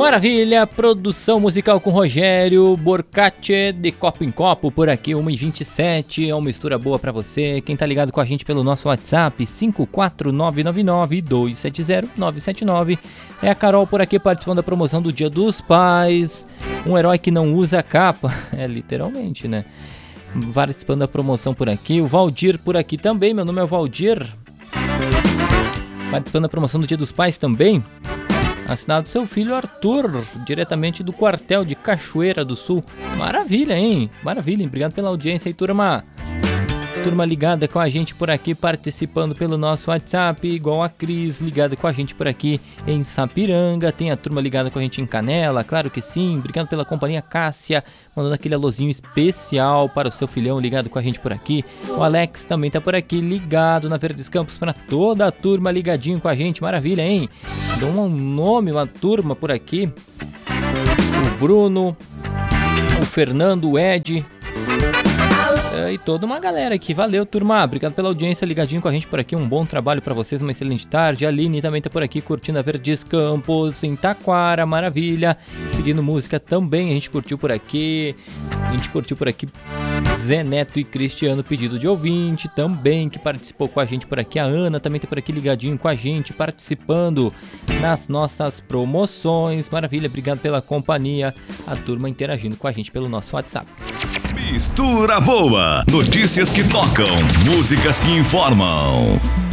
Maravilha, produção musical com Rogério Borcacci, de Copo em Copo, por aqui, 1h27, é uma mistura boa pra você. Quem tá ligado com a gente pelo nosso WhatsApp, 54999-270-979. É a Carol por aqui participando da promoção do Dia dos Pais, um herói que não usa capa, literalmente, né? Participando da promoção por aqui, o Valdir por aqui também, meu nome é Valdir. Participando da promoção do Dia dos Pais também. Assinado seu filho Arthur, diretamente do quartel de Cachoeira do Sul. Maravilha, hein? Maravilha, obrigado pela audiência aí, turma. Turma ligada com a gente por aqui, participando pelo nosso WhatsApp, igual a Cris, ligada com a gente por aqui em Sapiranga. Tem a turma ligada com a gente em Canela, claro que sim. Obrigado pela companhia, Cássia, mandando aquele alôzinho especial para o seu filhão ligado com a gente por aqui. O Alex também tá por aqui, ligado na Verdes Campos, para toda a turma ligadinho com a gente. Maravilha, hein? Dá um nome, uma turma por aqui. O Bruno, o Fernando, o Ed... e toda uma galera aqui, valeu turma, obrigado pela audiência, ligadinho com a gente por aqui, um bom trabalho pra vocês, uma excelente tarde. A Aline também tá por aqui curtindo a Verdes Campos, em Taquara, maravilha, pedindo música também, a gente curtiu por aqui, Zé Neto e Cristiano, pedido de ouvinte também, que participou com a gente por aqui. A Ana também tá por aqui ligadinho com a gente, participando nas nossas promoções, maravilha, obrigado pela companhia, a turma interagindo com a gente pelo nosso WhatsApp. Mistura boa, notícias que tocam, músicas que informam.